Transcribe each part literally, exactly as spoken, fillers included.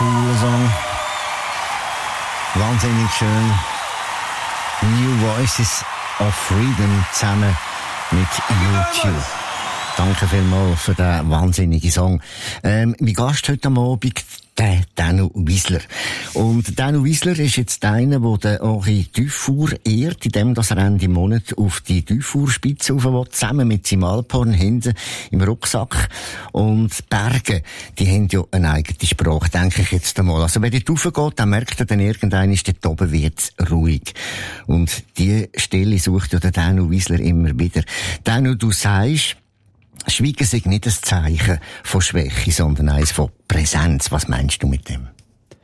cooler Song. Wahnsinnig schön. New Voices of Freedom zusammen mit YouTube. Danke vielmals für den wahnsinnigen Song. Ähm, mein Gast heute am Abend, der Danu Wiesler. Und Danu Wiesler ist jetzt einer, der den Henri Dufour ehrt, indem er Ende Monat auf die Dufour-Spitze rauf will, zusammen mit seinem Alphorn hinten im Rucksack. Und Berge, die haben ja eine eigene Sprache, denke ich jetzt einmal. Also wenn dort raufgeht, dann merkt er dann irgendwann, ist dort oben wird's ruhig. Und die Stelle sucht ja der Danu Wiesler immer wieder. Danu, du sagst, Schweigen sei nicht ein Zeichen von Schwäche, sondern eines von Präsenz. Was meinst du mit dem?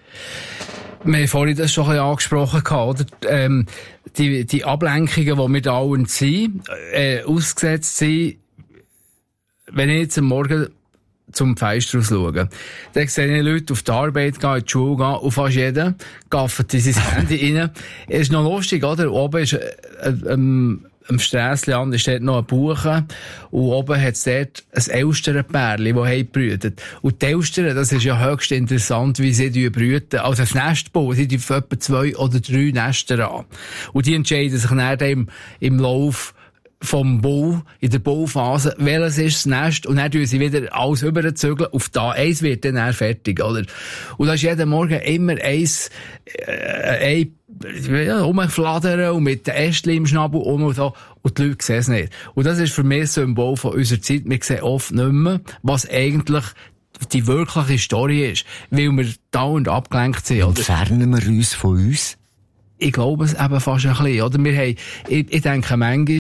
Wir haben vorhin das schon ein bisschen angesprochen, oder? Ähm, die, die Ablenkungen, die wir dauernd sind, äh, ausgesetzt sind, wenn ich jetzt am Morgen zum Fenster raus schaue, dann sehe ich Leute auf die Arbeit gehen, in die Schule gehen, und fast jeder gaffert in sein Handy rein. Es ist noch lustig, oder? Oben ist, äh, ähm, am Strässli ist dort noch ein Buchen und oben hat es dort ein Elsternpärchen, das haben brütet. Und die Elstern, das ist ja höchst interessant, wie sie brüten. Also das Nestbau, sie tun etwa zwei oder drei Nester an. Und die entscheiden sich dann im, im Lauf vom Bau, in der Bauphase, welches ist das Nest, und dann tun sie wieder alles überzügeln auf da. Eins wird dann, dann fertig, oder? Und da ist jeden Morgen immer eins, äh, ein, ja, rumfladern und mit den Ästchen im Schnabel um und so. Und die Leute sehen es nicht. Und das ist für mich ein Symbol von unserer Zeit. Wir sehen oft nicht mehr, was eigentlich die wirkliche Story ist, weil wir dauernd abgelenkt sind, oder? Entfernen wir uns von uns? Ich glaube es eben fast ein bisschen, oder? Wir haben, ich, ich denke manchmal,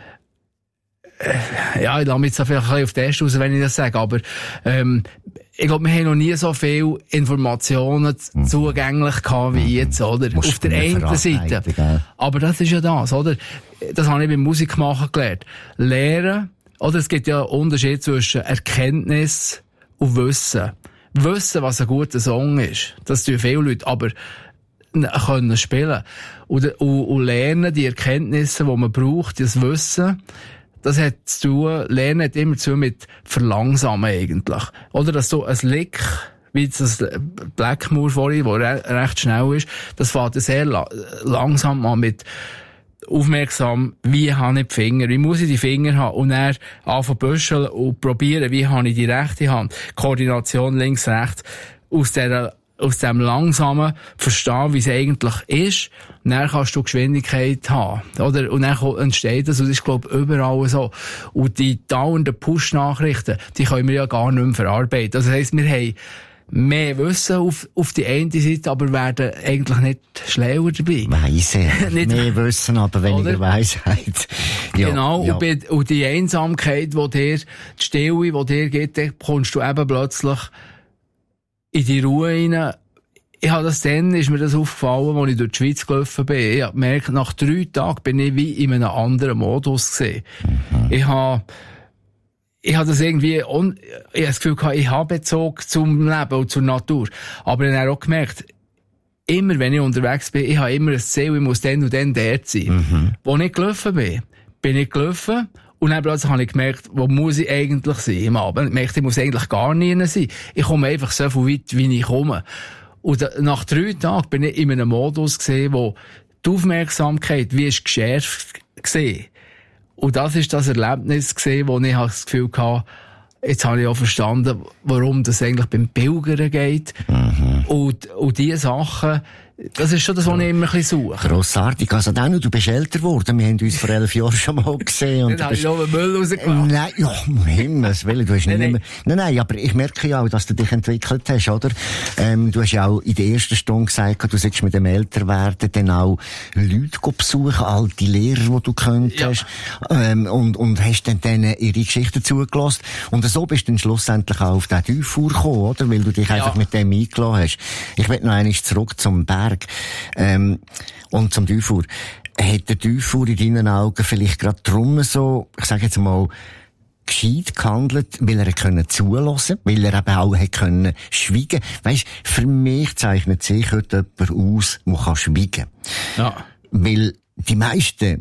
ja, ich lasse mich jetzt vielleicht ein bisschen auf den Test raus, wenn ich das sage, aber ähm, ich glaube, wir haben noch nie so viele Informationen mhm. zugänglich gehabt wie jetzt, oder? Musst auf der einen Seite. Gell? Aber das ist ja das, oder? Das habe ich beim Musikmachen gelernt. Lehren, oder? Es gibt ja einen Unterschied zwischen Erkenntnis und Wissen. Wissen, was ein guter Song ist, das tun viele Leute, aber können spielen. Und, und, und lernen, die Erkenntnisse, die man braucht, das Wissen, das hat zu tun, Lernen hat immer zu tun mit Verlangsamen eigentlich. Oder dass so ein Lick, wie das Blackmore vorhin, wo re- recht schnell ist, das fährt sehr la- langsam an mit aufmerksam, wie habe ich die Finger, wie muss ich die Finger haben, und dann anfangen büscheln und probieren, wie habe ich die rechte Hand, Koordination links, rechts, aus der aus dem langsamen verstehen, wie es eigentlich ist, und dann kannst du Geschwindigkeit haben, oder? Und dann entsteht das, und das ist, glaube ich, überall so. Und die dauernden Push-Nachrichten, die können wir ja gar nicht mehr verarbeiten. Also das heisst, wir haben mehr Wissen auf, auf die eine Seite, aber werden eigentlich nicht schlauer dabei. Weise. Mehr Wissen, aber weniger oder? Weisheit. Ja, genau. Ja. Und, bei, und die Einsamkeit, die dir, die Stille, die dir gibt, dann kommst du eben plötzlich in die Ruhe rein. Ich habe das dann, ist mir das aufgefallen, als ich durch die Schweiz gelaufen bin. Ich habe gemerkt, nach drei Tagen bin ich wie in einem anderen Modus gesehen. Mhm. Ich habe, ich habe das irgendwie, un, ich habe das Gefühl gehabt, ich habe Bezug zum Leben und zur Natur. Aber ich habe auch gemerkt, immer wenn ich unterwegs bin, ich habe immer ein Ziel, ich muss dann und dann dort sein. Mhm. Wo ich gelaufen bin, bin ich gelaufen. Und dann plötzlich habe ich gemerkt, wo muss ich eigentlich sein im Abend. Ich merkte, ich muss eigentlich gar nie sein. Ich komme einfach so viel weit, wie ich komme. Und nach drei Tagen bin ich in einem Modus gesehen, wo die Aufmerksamkeit wie ist geschärft gesehen. Und das ist das Erlebnis gesehen, wo ich das Gefühl hatte, jetzt habe ich auch verstanden, warum das eigentlich beim Pilgern geht. Mhm. Und, und diese Sachen, das ist schon das, was ich immer ein bisschen suche. Grossartig. Also, Danu, du bist älter geworden. Wir haben uns vor elf Jahren schon mal gesehen. Und dann habe ich noch einen Müll rausgelassen. Nein, ja, um Himmels Willen, du hast nicht nein, mehr... Nein, nein, aber ich merke ja auch, dass du dich entwickelt hast, oder? Ähm, du hast ja auch in der ersten Stunde gesagt, du sollst mit dem Älterwerden dann auch Leute besuchen, alte Lehrer, die du könntest. Ja. Ähm, und, und hast dann denen ihre Geschichten zugelassen. Und so bist du dann schlussendlich auch auf den Dufour gekommen, oder? Weil du dich einfach ja. mit dem eingelassen hast. Ich will noch einmal zurück zum Berg. Ähm, und zum Dufour. Hat der Dufour in deinen Augen vielleicht gerade drum so, ich sage jetzt mal, gescheit gehandelt, weil er können zulassen, weil er eben auch hat können schweigen. Weisst, für mich zeichnet sich heute jemand aus, der kann schweigen. Ja. Weil die meisten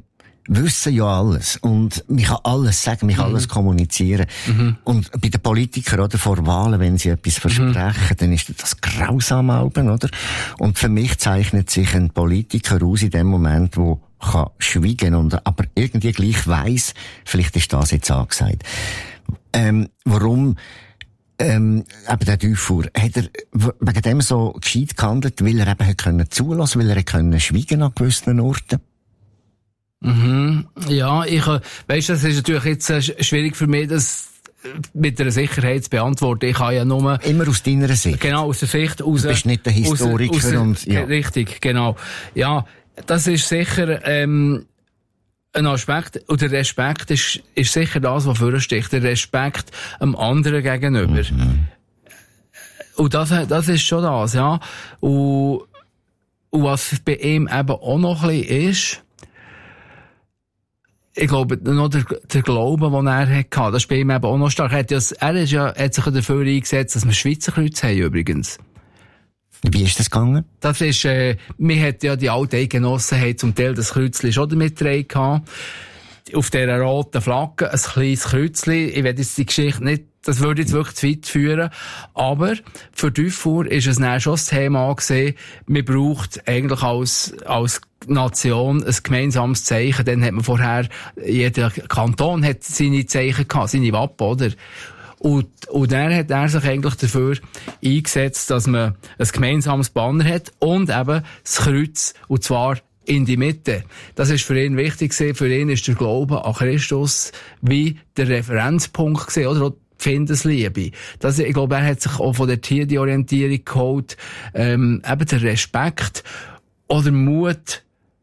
wissen ja alles. Und man kann alles sagen, man kann mhm. alles kommunizieren. Mhm. Und bei den Politikern, oder, vor Wahlen, wenn sie etwas versprechen, mhm. dann ist das grausam, oder? Und für mich zeichnet sich ein Politiker aus in dem Moment, wo kann schweigen und aber irgendwie gleich weiss, vielleicht ist das jetzt angesagt. Ähm, warum ähm, eben der Dufour, hat er wegen dem so gescheit gehandelt, weil er eben hat können zulassen, weil er hat können schweigen an gewissen Orten? Mhm. Ja, ich, weißt, das ist natürlich jetzt äh, schwierig für mich, das mit einer Sicherheit zu beantworten. Ich kann ja nur... Immer aus deiner Sicht? Genau, aus der Sicht. Aus, du bist nicht der Historiker aus, aus, und... Ja. Richtig, genau. Ja, das ist sicher ähm, ein Aspekt, und der Respekt ist, ist sicher das, was vorsticht. Der Respekt einem anderen gegenüber. Mhm. Und das, das ist schon das, ja. Und, und was bei ihm eben auch noch ein bisschen ist, ich glaube, noch der, der Glaube, den er hatte, das ist bei ihm eben auch noch stark. Er hat, ja, er ist ja, hat sich dafür eingesetzt, dass wir Schweizer Kreuz haben, übrigens. Wie ist das gegangen? Das ist, äh, wir hatten ja die alten Eidgenossen, haben zum Teil das Kreuzchen schon damit getragen. Auf dieser roten Flagge, ein kleines Kreuzchen. Ich werde jetzt die Geschichte nicht, das würde jetzt wirklich zu weit führen. Aber für Dufour ist es dann schon das Thema gewesen, man braucht eigentlich als, als Nation ein gemeinsames Zeichen. Dann hat man vorher, jeder Kanton hat seine Zeichen gehabt, seine Wappen, oder? Und, und dann hat er sich eigentlich dafür eingesetzt, dass man ein gemeinsames Banner hat und eben das Kreuz, und zwar in die Mitte. Das ist für ihn wichtig gewesen. Für ihn ist der Glaube an Christus wie der Referenzpunkt gewesen, oder? Auch die Findesliebe. Das, ich glaube, er hat sich auch von der Tier die Orientierung geholt, ähm, eben der Respekt oder Mut,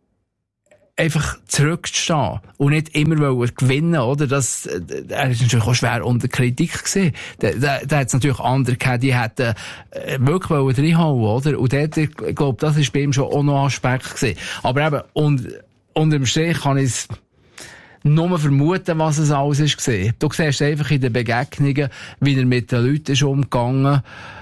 einfach zurückzustehen und nicht immer wollen gewinnen, oder? Das, er ist natürlich auch schwer unter Kritik gewesen. Da, da, da hat es natürlich andere gehabt, die hätten äh, wirklich wollen reinhauen, oder? Und dort, ich glaube, das ist bei ihm schon auch noch ein Aspekt gewesen. Aber eben, und, unterm Strich kann ich es nur vermuten, was es alles ist gewesen. Du siehst einfach in den Begegnungen, wie er mit den Leuten ist umgegangen.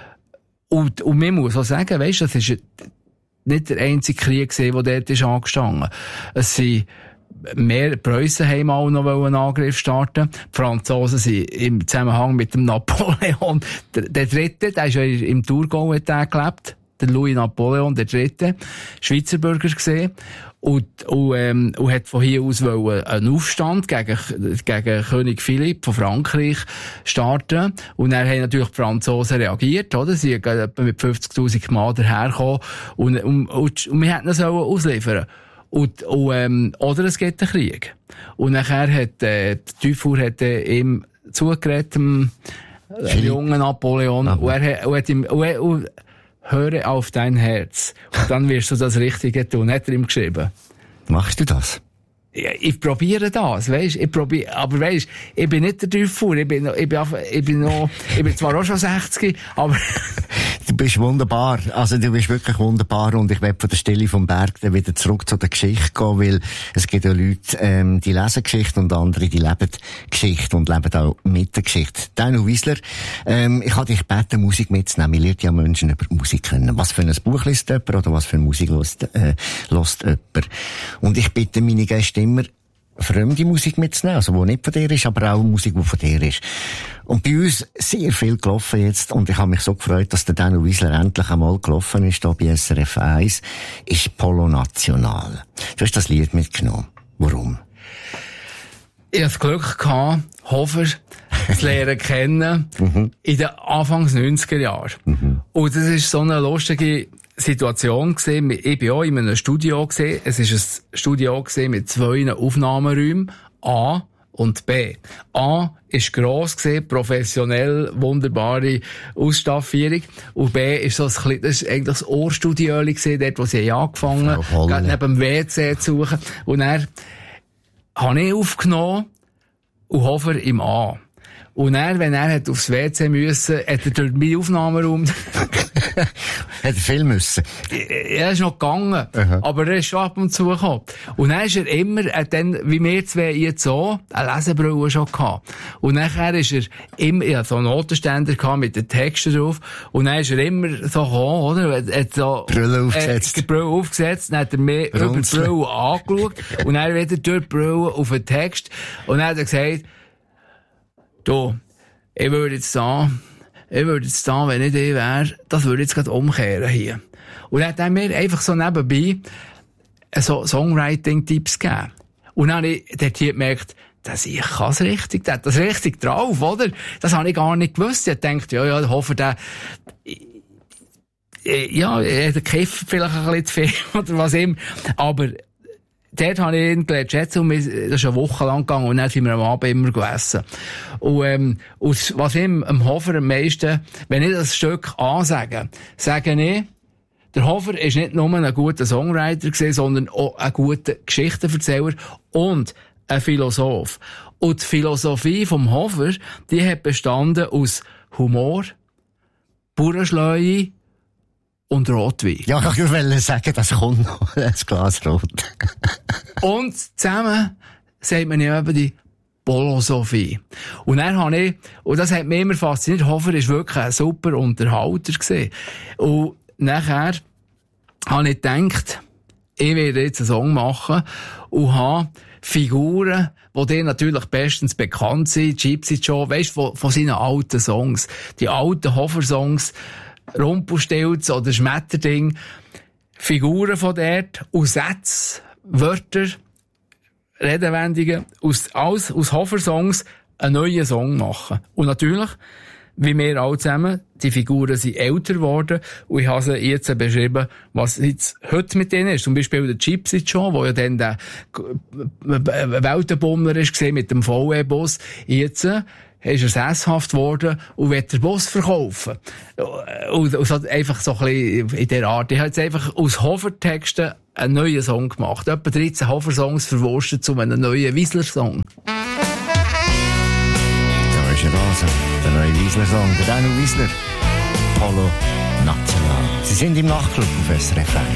Und, und man muss auch sagen, weisst du, das ist nicht der einzige Krieg gesehen, der dort ist angestanden. Es sind mehr, Preußen haben auch noch einen Angriff starten. Die Franzosen sind im Zusammenhang mit dem Napoleon. Der, der Dritte, der ist ja im Thurgau hat der gelebt. Der Louis Napoleon, der Dritte. Schweizer Bürger gesehen. Und, und, ähm, und hat von hier aus wollen einen Aufstand gegen, gegen König Philipp von Frankreich starten. Und dann haben natürlich die Franzosen reagiert, oder? Sie sind etwa mit fünfzigtausend Mann dahergekommen. Und, und, und, und wir hätten ihn ausliefern. Und, und, ähm, oder es gibt einen Krieg. Und nachher hat, äh, Dufour hat, äh, ihm zugeredet, dem äh, jungen Napoleon. Und er, und hat ihm, und, und, höre auf dein Herz. Und dann wirst du das Richtige tun, hat er ihm geschrieben. Machst du das? Ja, ich probiere das, weisst, ich probiere, aber weisst, ich bin nicht der Dufour, ich bin, ich bin, ich bin noch, ich bin zwar auch schon sechzig, aber... Du bist wunderbar, also du bist wirklich wunderbar, und ich werde von der Stelle vom Berg dann wieder zurück zu der Geschichte gehen, weil es gibt ja Leute, ähm, die lesen Geschichte und andere, die leben Geschichte und leben auch mit der Geschichte. Dino Wiesler, ähm, ich habe dich gebeten, Musik mitzunehmen. Ich lerne ja Menschen über Musik kennen. Was für ein Buch liest jemand oder was für eine Musik hört, äh, hört jemand? Und ich bitte meine Gäste immer, fremde Musik mitzunehmen, also die nicht von dir ist, aber auch Musik, die von dir ist. Und bei uns sehr viel gelaufen jetzt, und ich habe mich so gefreut, dass der Dino Wiesler endlich einmal gelaufen ist, hier bei S R F eins, ist Polo National. Du hast das Lied mitgenommen. Warum? Ich hatte das Glück gehabt, Hofer zu lernen kennen, mhm. in den Anfangs neunziger Jahren. Mhm. Und das ist so eine lustige Situation gesehen. Ich bin auch in einem Studio gesehen. Es ist ein Studio gesehen mit zwei Aufnahmeräumen, A und B. A ist gross gesehen, professionell, wunderbare Ausstaffierung. Und B ist so ein, das ist eigentlich das Ohrstudio gesehen, dort, wo sie angefangen haben, gerade neben dem W C zu suchen. Und dann habe ich aufgenommen und Hofer im A. Und er, wenn er hat aufs W C müssen, hat er durch meinen Aufnahmeraum Hat er viel müssen? Er ist noch gegangen, Aha. aber er ist schon ab und zu gekommen. Und dann ist er immer, äh, dann, wie wir zwei jetzt so, eine Lesebrille schon gehabt. Und nachher ist er immer, ja, so einen Notenständer gehabt mit den Texten drauf. Und dann ist er immer so gekommen, oder? Er hat so, Brille aufgesetzt. Äh, die Brille aufgesetzt, dann hat er mir über die Brille angeschaut. Und dann wieder durch die Brille auf den Text. Und dann hat er gesagt, du, ich würde jetzt da, ich würde jetzt da, wenn ich ich wäre, das würde ich jetzt gerade umkehren hier. Und dann hat er mir einfach so nebenbei so Songwriting-Tipps gegeben. Und dann habe ich dort hier gemerkt, dass ich kann's richtig, der hat das richtig drauf, oder? Das habe ich gar nicht gewusst. Ich dachte, ja, ja, ich hoffe, der, ja, der kifft vielleicht ein bisschen zu viel, oder was immer. Aber, dort habe ich ihn gelernt schätzen und das ist eine Woche lang gegangen und dann sind wir am Abend immer gegessen. Und, ähm, aus, was ihm am Hofer am meisten, wenn ich das Stück ansage, sage ich, der Hofer ist nicht nur ein guter Songwriter gewesen, sondern auch ein guter Geschichtenerzähler und ein Philosoph. Und die Philosophie vom Hofer, die hat bestanden aus Humor, Bauernschleue und Rotwein. Ja, ich wollte sagen, das kommt noch, ein Glas Rot. Und zusammen sagt man ja eben die Philosophie. Und dann habe ich, und das hat mich immer fasziniert, Hofer ist wirklich ein super Unterhalter gewesen. Und nachher habe ich gedacht, ich werde jetzt einen Song machen und habe Figuren, die dir natürlich bestens bekannt sind, Gypsy Joe, weisst, von, von seinen alten Songs. Die alten Hofer-Songs, Rumpelstilz oder Schmetterding, Figuren von dort, aus Sätze, Wörter, Redewendungen, aus, alles, aus Hofer-Songs einen neuen Song machen. Und natürlich, wie wir alle zusammen, die Figuren sind älter geworden und ich habe sie jetzt beschrieben, was jetzt heute mit denen ist. Zum Beispiel der Gypsy Joe, der ja dann der Weltenbummler ist, mit dem V W-Bus. Jetzt ist er sesshaft geworden und will den Bus verkaufen. Und, und so einfach so ein bisschen in dieser Art. Ich habe jetzt einfach aus Hofer-Texten einen neuen Song gemacht. Etwa dreizehn Hofer-Songs verwurstet zu einem neuen Wiesler-Song. Da ist er also, der neue Wiesler-Song, der Daniel Wiesler, Polo National. Sie sind im Nachtclub auf S R F eins.